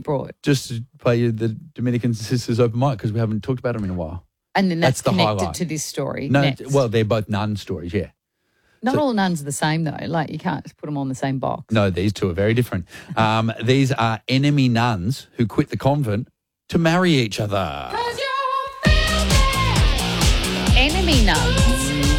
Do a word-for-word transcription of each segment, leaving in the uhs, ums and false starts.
brought? Just to play you the Dominican Sisters Open Mic because we haven't talked about them in a while. And then that's, That's the connected highlight. to this story. No, next. well, they're both nun stories, yeah. Not so- all nuns are the same, though. Like, you can't put them on the same box. No, these two are very different. Um, these are enemy nuns who quit the convent to marry each other. Enemy nuns.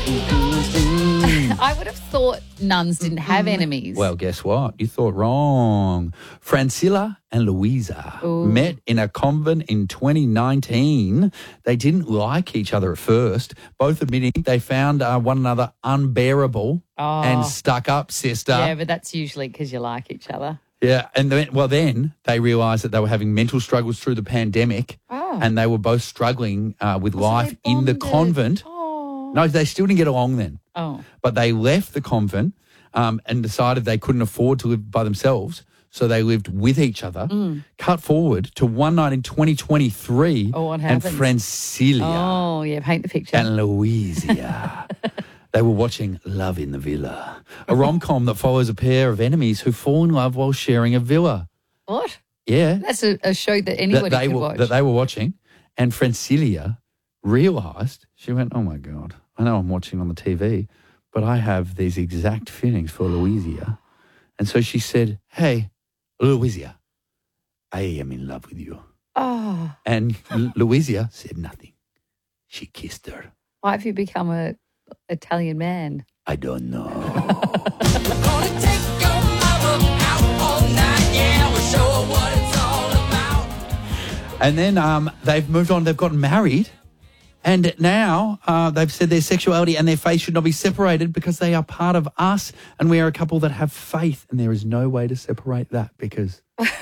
I would have thought nuns didn't have enemies. Well, guess what? You thought wrong. Francilla and Louisa Ooh. met in a convent in twenty nineteen. They didn't like each other at first, both admitting they found uh, one another unbearable Oh. and stuck up, sister. yeah, but that's usually because you like each other. Yeah, and then, well, then they realised that they were having mental struggles through the pandemic, Oh. and they were both struggling uh, with So life they in the bonded. convent. Oh. No, they still didn't get along then. Oh. But they left the convent um, and decided they couldn't afford to live by themselves, so they lived with each other. Mm. Cut forward to one night in twenty twenty-three, Oh, what and happened? Francilia Oh, yeah, paint the picture. and Louisa. They were watching Love in the Villa, a rom-com that follows a pair of enemies who fall in love while sharing a villa. What? Yeah. That's a, a show that That anybody they, could were, watch. that they were watching. And Francilia realised, she went, oh, my God, I know I'm watching on the T V, but I have these exact feelings for Louisa. And so she said, hey, Louisa, I am in love with you. oh, And L- Louisa said nothing. She kissed her. why have you become a Italian man? I don't know. Gonna take your mama out all night, yeah, we'll show her what it's all about. And then um, they've moved on. They've gotten married. And now uh, they've said their sexuality and their faith should not be separated because they are part of us and we are a couple that have faith. And there is no way to separate that because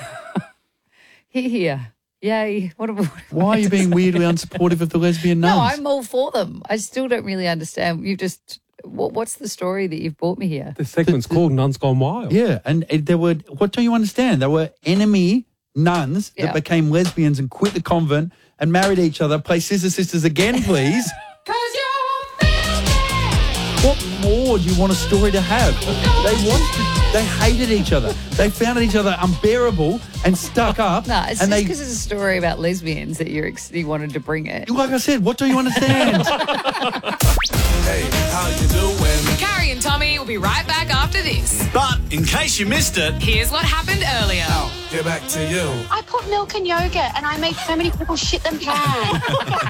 Here, here. Yay. What a, what a why are way you to being say weirdly it. unsupportive of the lesbian nuns? No, I'm all for them. I still don't really understand. You just, what, what's the story that you've brought me here? The segment's called Nuns Gone Wild. Yeah, and it, there were, what don't you understand? There were enemy nuns Yeah. that became lesbians and quit the convent and married each other. Play Scissor Sisters again, please. Cause you're filthy. What more do you want a story to have? They wanted, to, they hated each other. They found each other unbearable and stuck up. No, it's and just they, because it's a story about lesbians that you're ex- you wanted to bring it. like I said, what do you understand? Hey, how you doing? Carrie and Tommy will be right back after this. But in case you missed it, Here's what happened earlier. get back to you. I put milk in yogurt and I made so many people shit them pants.